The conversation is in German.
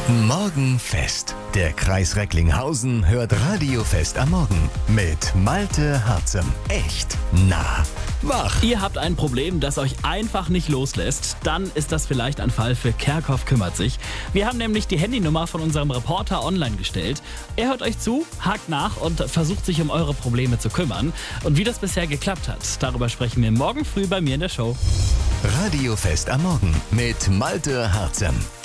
Guten Morgen Fest. Der Kreis Recklinghausen hört Radiofest am Morgen mit Malte Harzem. Echt nah, wach. Ihr habt ein Problem, das euch einfach nicht loslässt, dann ist das vielleicht ein Fall für Kerkhoff kümmert sich. Wir haben nämlich die Handynummer von unserem Reporter online gestellt. Er hört euch zu, hakt nach und versucht sich um eure Probleme zu kümmern. Und wie das bisher geklappt hat, darüber sprechen wir morgen früh bei mir in der Show. Radiofest am Morgen mit Malte Harzem.